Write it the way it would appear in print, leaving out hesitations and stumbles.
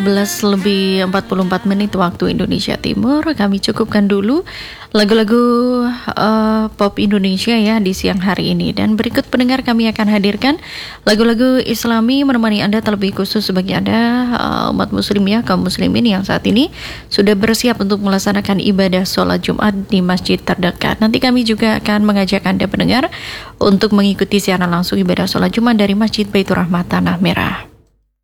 lebih 44 menit waktu Indonesia Timur. Kami cukupkan dulu lagu-lagu pop Indonesia ya di siang hari ini. Dan berikut pendengar kami akan hadirkan lagu-lagu Islami menemani Anda, terlebih khusus bagi Anda umat muslim ya, kaum muslimin yang saat ini sudah bersiap untuk melaksanakan ibadah sholat Jumat di masjid terdekat. Nanti kami juga akan mengajak Anda pendengar untuk mengikuti siaran langsung ibadah sholat Jumat dari Masjid Baitur Rahmat Tanah Merah.